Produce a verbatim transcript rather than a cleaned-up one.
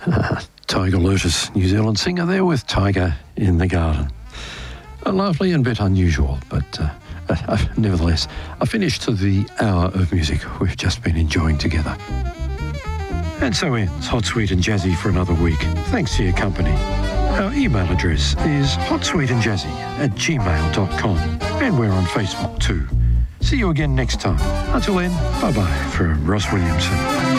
Tiger Lotus, New Zealand singer there with Tiger in the Garden. A lovely and bit unusual, but uh, uh, nevertheless, a finish to the hour of music we've just been enjoying together. And so ends Hot, Sweet and Jazzy for another week. Thanks for your company. Our email address is hotsweetandjazzy at gmail dot com, and we're on Facebook too. See you again next time. Until then, bye-bye from Ross Williamson.